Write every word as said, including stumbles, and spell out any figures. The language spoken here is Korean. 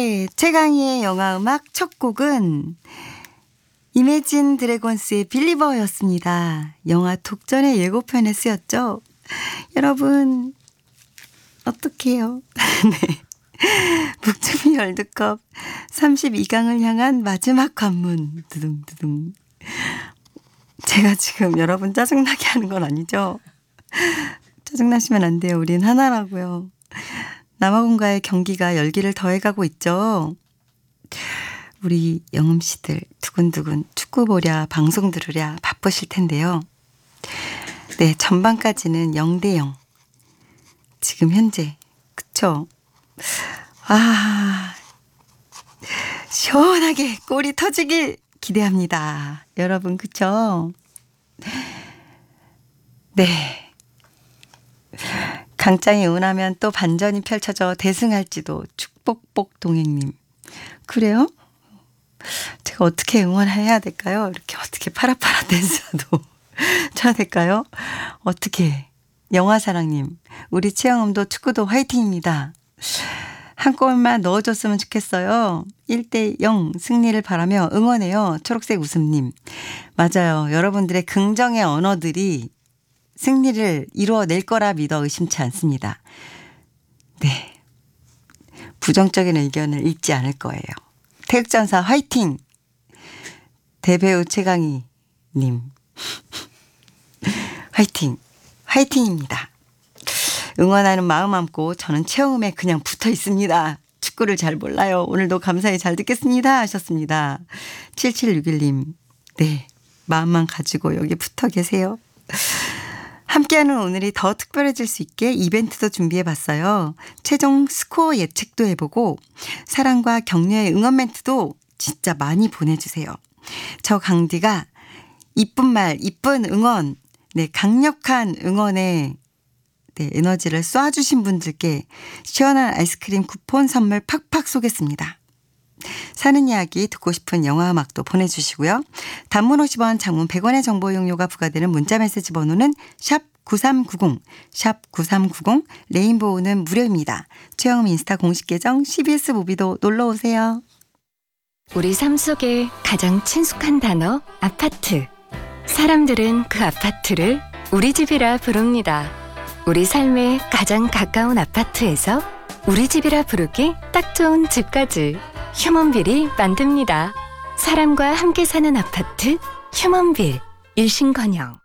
네, 최강희의 영화음악 첫 곡은 이매진 드래곤스의 빌리버였습니다. 영화 독전의 예고편에 쓰였죠. 여러분 어떡해요. 네. 북중미 월드컵 삼십이 강을 향한 마지막 관문. 두둥두둥. 제가 지금 여러분 짜증나게 하는 건 아니죠? 짜증나시면 안 돼요. 우린 하나라고요. 남아공과의 경기가 열기를 더해가고 있죠. 우리 영음 씨들 두근두근 축구 보랴 방송 들으랴 바쁘실 텐데요. 네, 전반까지는 영 대 영. 지금 현재 그쵸? 아, 시원하게 골이 터지길 기대합니다. 여러분 그쵸? 네. 강짱이 응원하면 또 반전이 펼쳐져 대승할지도. 축복복 동행님. 그래요? 제가 어떻게 응원해야 될까요? 이렇게 어떻게 파라파라 댄스라도 쳐야 될까요? 어떻게? 영화사랑님. 우리 최영음도 축구도 화이팅입니다. 한 골만 넣어줬으면 좋겠어요. 일 대 영 승리를 바라며 응원해요. 초록색 웃음님. 맞아요. 여러분들의 긍정의 언어들이 승리를 이루어낼 거라 믿어 의심치 않습니다. 네. 부정적인 의견을 읽지 않을 거예요. 태극전사 화이팅! 대배우 최강희 님. 화이팅! 화이팅입니다. 응원하는 마음 안고 저는 최영음에 그냥 붙어 있습니다. 축구를 잘 몰라요. 오늘도 감사히 잘 듣겠습니다 하셨습니다. 칠칠육일 님. 네. 마음만 가지고 여기 붙어 계세요. 함께하는 오늘이 더 특별해질 수 있게 이벤트도 준비해봤어요. 최종 스코어 예측도 해보고 사랑과 격려의 응원 멘트도 진짜 많이 보내주세요. 저 강디가 이쁜 말, 이쁜 응원, 네, 강력한 응원에 네, 에너지를 쏴주신 분들께 시원한 아이스크림 쿠폰 선물 팍팍 쏘겠습니다. 사는 이야기 듣고 싶은 영화 음악도 보내주시고요. 단문 오십 원, 장문 백 원의 정보 이용료가 부과되는 문자메시지 번호는 샵 구삼구공, 샵 구삼구공, 레인보우는 무료입니다. 최영음 인스타 공식 계정 씨비에스 무비도 놀러오세요. 우리 삶 속에 가장 친숙한 단어 아파트. 사람들은 그 아파트를 우리 집이라 부릅니다. 우리 삶에 가장 가까운 아파트에서 우리 집이라 부르기 딱 좋은 집까지 휴먼빌이 만듭니다. 사람과 함께 사는 아파트 휴먼빌. 일신건영.